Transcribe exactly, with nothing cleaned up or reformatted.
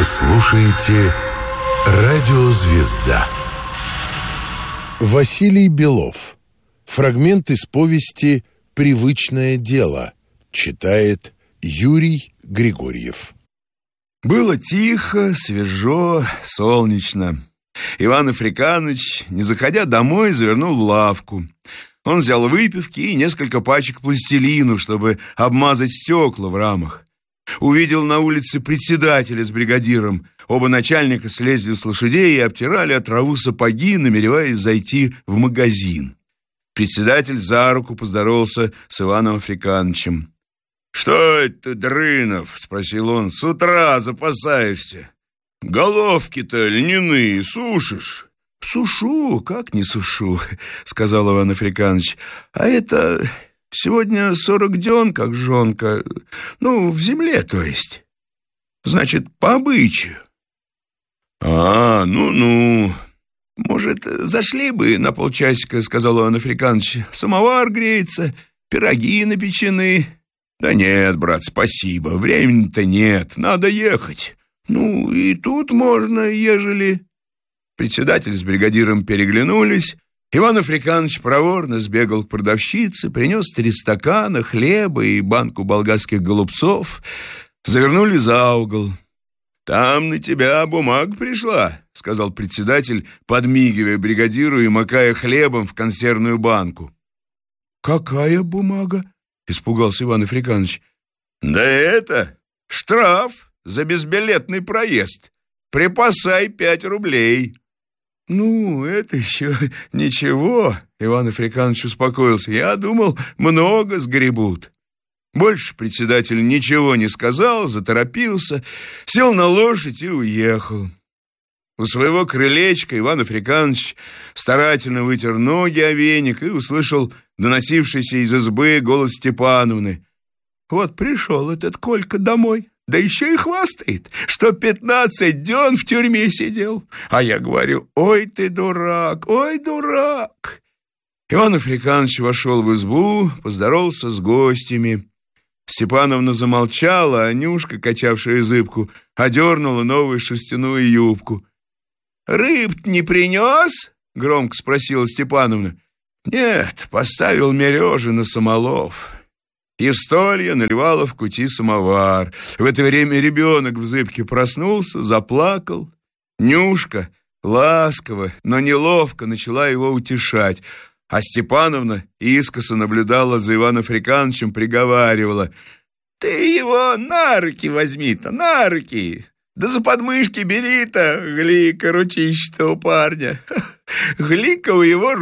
Вы слушаете «Радио Звезда». Василий Белов. Фрагмент из повести «Привычное дело». Читает Юрий Григорьев. Было тихо, свежо, солнечно. Иван Африканыч, не заходя домой, завернул в лавку. Он взял выпивки и несколько пачек пластилину, чтобы обмазать стекла в рамах. Увидел на улице председателя с бригадиром. Оба начальника слезли с лошадей и обтирали от траву сапоги, намереваясь зайти в магазин. Председатель за руку поздоровался с Иваном Африканычем. «Что это, Дрынов?» — спросил он. «С утра запасаешься. Головки-то льняные сушишь?» «Сушу, как не сушу», — сказал Иван Африканыч. «А это сегодня сорок дён, как жонка. Ну, в земле, то есть. Значит, по обычаю». «А, ну-ну. Может, зашли бы на полчасика», — сказал Иван Африканыч. «Самовар греется, пироги напечены». «Да нет, брат, спасибо. Времени-то нет. Надо ехать». «Ну, и тут можно, ежели...» Председатель с бригадиром переглянулись. Иван Африканыч проворно сбегал к продавщице, принес три стакана, хлеба и банку болгарских голубцов. Завернули за угол. «Там на тебя бумага пришла», — сказал председатель, подмигивая бригадиру и макая хлебом в консервную банку. «Какая бумага?» — испугался Иван Африканыч. «Да это штраф за безбилетный проезд. Припасай пять рублей». «Ну, это еще ничего», — Иван Африканыч успокоился. «Я думал, много сгребут». Больше председатель ничего не сказал, заторопился, сел на лошадь и уехал. У своего крылечка Иван Африканыч старательно вытер ноги о веник и услышал доносившийся из избы голос Степановны. «Вот пришел этот Колька домой, да еще и хвастает, что пятнадцать дён в тюрьме сидел. А я говорю: ой ты дурак, ой дурак». Иван Африканыч вошел в избу, поздоровался с гостями. Степановна замолчала, а Нюшка, качавшая зыбку, одернула новую шерстяную юбку. «Рыб не принес?» — громко спросила Степановна. «Нет, поставил мережи на самолов». Евстолья наливала в кути самовар. В это время ребенок в зыбке проснулся, заплакал. Нюшка ласково, но неловко начала его утешать, а Степановна искоса наблюдала за Иваном Африканычем, приговаривала: «Ты его на руки возьми-то, на руки! Да за подмышки бери-то, глика, ручище-то у парня! Глика у его